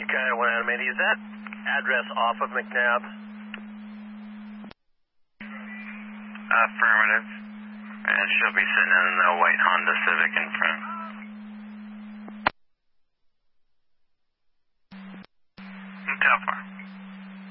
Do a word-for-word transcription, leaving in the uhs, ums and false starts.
Ukiah one Adam eighty, is that address off of McNabb? Affirmative. And she'll be sitting in the white Honda Civic in front. How far?